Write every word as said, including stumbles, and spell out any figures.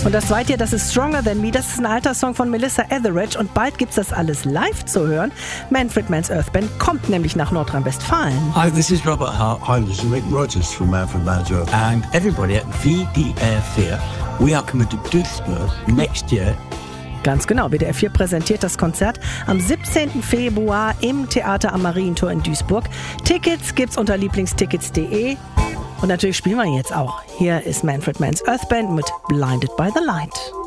Und das zweite, das ist Stronger Than Me. Das ist ein alter Song von Melissa Etheridge. Und bald gibt's das alles live zu hören. Manfred Mann's Earth Band kommt nämlich nach Nordrhein-Westfalen. Hi, this is Robert Hart. Hi, this is Mick Rogers from Manfred Mann's Earth. And everybody at W D R vier. We are coming to Duisburg next year. Ganz genau, W D R vier präsentiert das Konzert am siebzehnten Februar im Theater am Marientor in Duisburg. Tickets gibt's unter lieblingstickets punkt de. Und natürlich spielen wir jetzt auch. Hier ist Manfred Mann's Earth Band mit Blinded by the Light.